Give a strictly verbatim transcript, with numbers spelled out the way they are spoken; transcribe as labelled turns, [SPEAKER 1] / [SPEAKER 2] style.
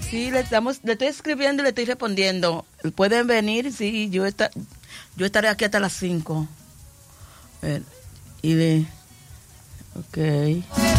[SPEAKER 1] Sí, le estamos, le estoy escribiendo y le estoy respondiendo. Pueden venir, sí, yo está, yo estaré aquí hasta las cinco. Y de, ok.